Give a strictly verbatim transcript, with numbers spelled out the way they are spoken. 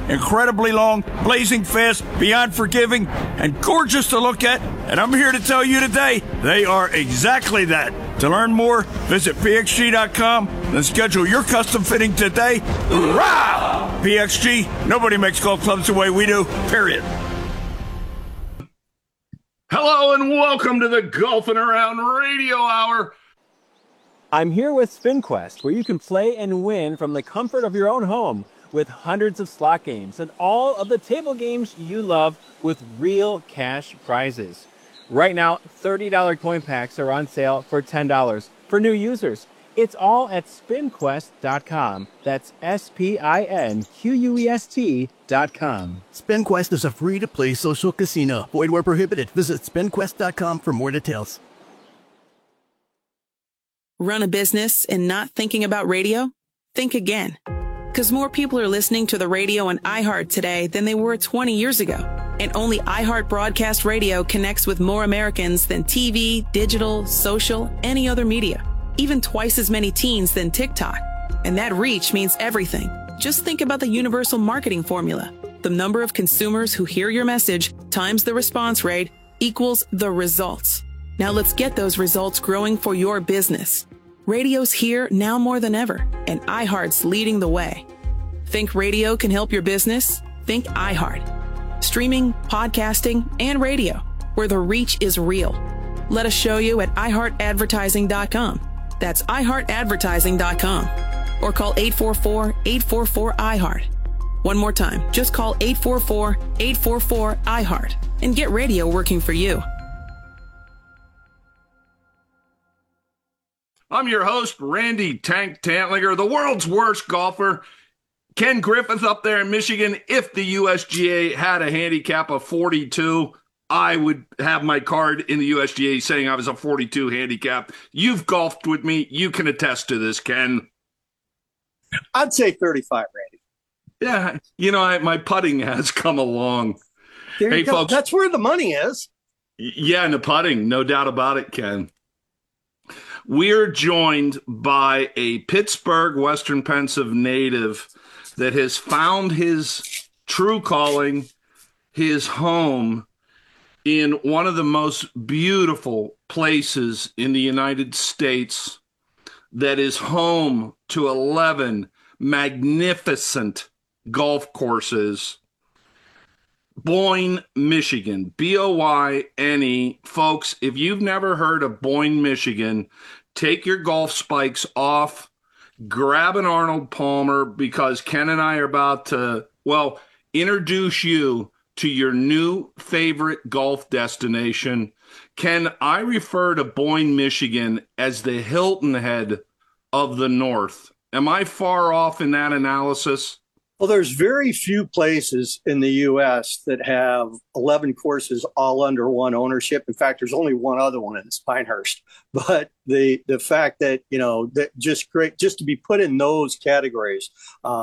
incredibly long, blazing fast, beyond forgiving, and gorgeous to look at. And I'm here to tell you today, they are exactly that. To learn more, visit P X G dot com and schedule your custom fitting today. Hoorah! P X G, nobody makes golf clubs the way we do, period. Hello and welcome to the Golfing Around Radio Hour. I'm here with SpinQuest, where you can play and win from the comfort of your own home with hundreds of slot games and all of the table games you love with real cash prizes. Right now, thirty dollar coin packs are on sale for ten dollars for new users. It's all at spin quest dot com. That's S P I N Q U E S T dot com. SpinQuest is a free-to-play social casino. Void where prohibited. Visit spin quest dot com for more details. Run a business and not thinking about radio? Think again. Because more people are listening to the radio on iHeart today than they were twenty years ago. And only iHeart Broadcast Radio connects with more Americans than T V, digital, social, any other media. Even twice as many teens than TikTok. And that reach means everything. Just think about the universal marketing formula. The number of consumers who hear your message times the response rate equals the results. Now let's get those results growing for your business. Radio's here now more than ever, and iHeart's leading the way. Think radio can help your business? Think iHeart. Streaming, podcasting, and radio, where the reach is real. Let us show you at i heart advertising dot com. That's i heart advertising dot com. Or call eight four four, eight four four, I heart. One more time, just call eight four four, eight four four, I heart and get radio working for you. I'm your host, Randy Tank Tantlinger, the world's worst golfer. Ken Griffith up there in Michigan. If the U S G A had a handicap of forty-two, I would have my card in the U S G A saying I was a forty-two handicap. You've golfed with me. You can attest to this, Ken. I'd say thirty-five, Randy. Yeah, you know, I, my putting has come along. There hey, you go. folks. That's where the money is. Yeah, and the putting, no doubt about it, Ken. We're joined by a Pittsburgh, Western Pennsylvania native that has found his true calling, his home, in one of the most beautiful places in the United States that is home to eleven magnificent golf courses. Boyne, Michigan, B O Y N E. Folks, if you've never heard of Boyne, Michigan, take your golf spikes off, grab an Arnold Palmer, because Ken and I are about to, well, introduce you to your new favorite golf destination. Ken, I refer to Boyne, Michigan as the Hilton Head of the North. Am I far off in that analysis? Well, there's very few places in the U S that have eleven courses all under one ownership. In fact, there's only one other one, and it's Pinehurst. But the the fact that, you know, that just great, just to be put in those categories, uh,